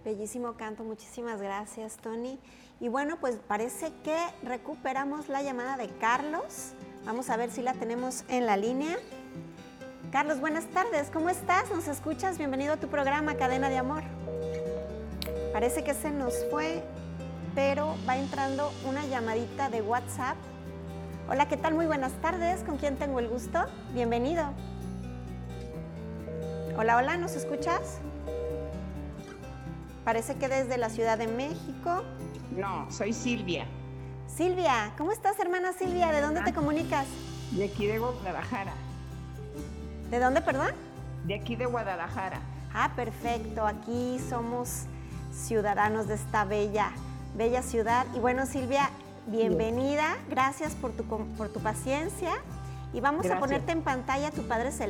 Bellísimo canto, muchísimas gracias, Tony. Y bueno, pues parece que recuperamos la llamada de Carlos. Vamos a ver si la tenemos en la línea. Carlos, buenas tardes, ¿cómo estás? ¿Nos escuchas? Bienvenido a tu programa Cadena de Amor. Parece que se nos fue, pero va entrando una llamadita de WhatsApp. Hola, ¿qué tal? Muy buenas tardes, ¿con quién tengo el gusto? Bienvenido. Hola, hola, ¿nos escuchas? Parece que desde la Ciudad de México. No, soy Silvia. Silvia, ¿cómo estás, hermana Silvia? ¿De dónde te comunicas? De aquí de Guadalajara. ¿De dónde, perdón? De aquí de Guadalajara. Ah, perfecto. Aquí somos ciudadanos de esta bella ciudad. Y bueno, Silvia, bienvenida. Gracias por tu paciencia. Y vamos a ponerte en pantalla a tu Padre Celestial.